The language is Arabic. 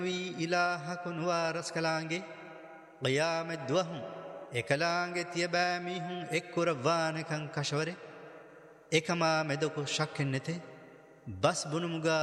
إلهكن وارسكلانگه قيامت دوهم ekalaange tiyabaa mihun ekkuravvaane kan kashware ekama medoko shakkennete bas bunumuga